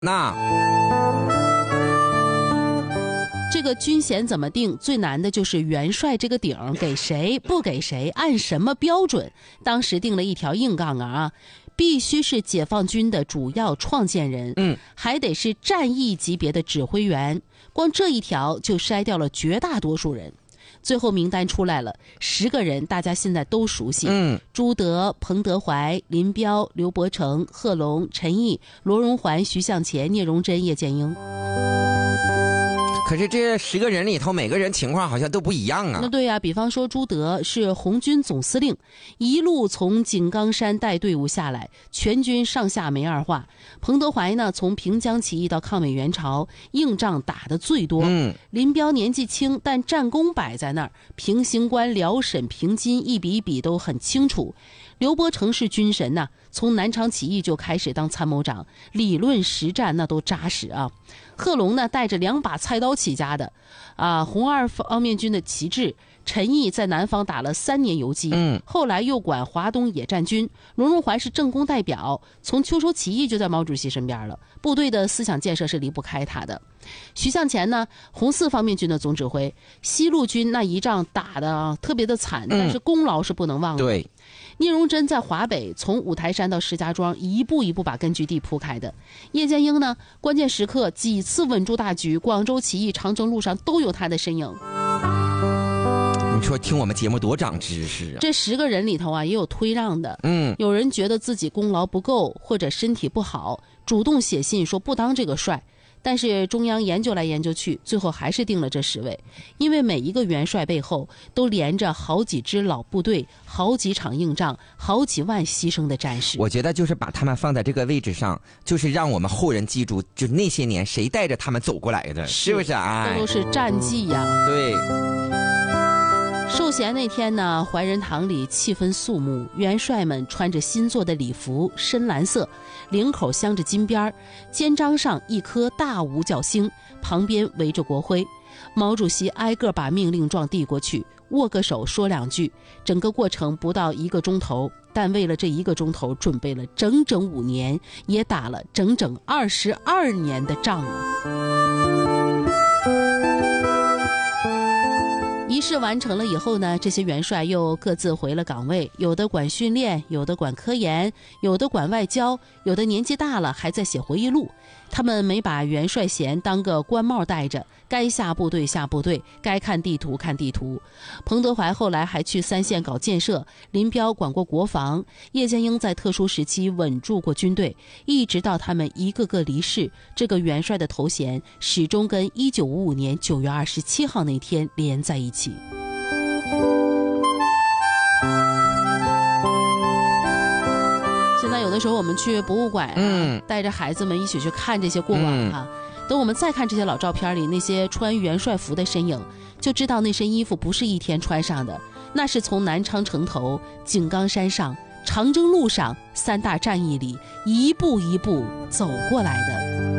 那这个军衔怎么定？最难的就是元帅这个顶给谁不给谁，按什么标准？当时定了一条硬杠啊，必须是解放军的主要创建人，还得是战役级别的指挥员。光这一条就筛掉了绝大多数人。最后名单出来了，10个人，大家现在都熟悉。朱德、彭德怀、林彪、刘伯承、贺龙、陈毅、罗荣桓、徐向前、聂荣臻、叶剑英。 可是这10个人里头，每个人情况好像都不一样啊。 那对啊，比方说朱德是红军总司令，一路从井冈山带队伍下来，全军上下没二话。彭德怀呢，从平江起义到抗美援朝，硬仗打得最多。林彪年纪轻，但战功摆在那儿，平型关、辽沈、平津一笔一笔都很清楚。刘伯承是军神呐，从南昌起义就开始当参谋长，理论实战那都扎实啊。贺龙呢，带着2把菜刀起家的，红二方面军的旗帜。陈毅在南方打了3年游击，后来又管华东野战军。罗荣桓是政工代表，从秋收起义就在毛主席身边了，部队的思想建设是离不开他的。徐向前呢，红4方面军的总指挥，西路军那一仗打得特别的惨，但是功劳是不能忘的。 对。 聂荣臻在华北从五台山到石家庄一步一步把根据地铺开的。叶剑英呢，关键时刻几次稳住大局，广州起义、长征路上都有他的身影。 你说听我们节目多长知识啊！ 这10个人里头啊，也有推让的。有人觉得自己功劳不够或者身体不好，主动写信说不当这个帅。但是中央研究来研究去，最后还是定了这10位，因为每一个元帅背后都连着好几支老部队，好几场硬仗，好几万牺牲的战士。 我觉得就是把他们放在这个位置上，就是让我们后人记住，就那些年谁带着他们走过来的，是不是？ 这都是战绩呀。 对。 授衔那天呢，怀仁堂里气氛肃穆，元帅们穿着新做的礼服，深蓝色，领口镶着金边，肩章上一颗大五角星，旁边围着国徽。毛主席挨个把命令状递过去，握个手说2句，整个过程不到1个钟头，但为了这1个钟头准备了整整5年，也打了整整22年的仗啊。仪式完成了以后呢，这些元帅又各自回了岗位，有的管训练，有的管科研，有的管外交，有的年纪大了还在写回忆录。他们没把元帅衔当个官帽戴着，该下部队下部队，该看地图看地图。彭德怀后来还去3线搞建设，林彪管过国防，叶剑英在特殊时期稳住过军队，一直到他们一个个离世，这个元帅的头衔始终跟1955年9月27号那天连在一起。现在有的时候我们去博物馆带着孩子们一起去看这些过往等我们再看这些老照片里那些穿元帅服的身影，就知道那身衣服不是一天穿上的，那是从南昌城头、井冈山上、长征路上3大战役里一步一步走过来的。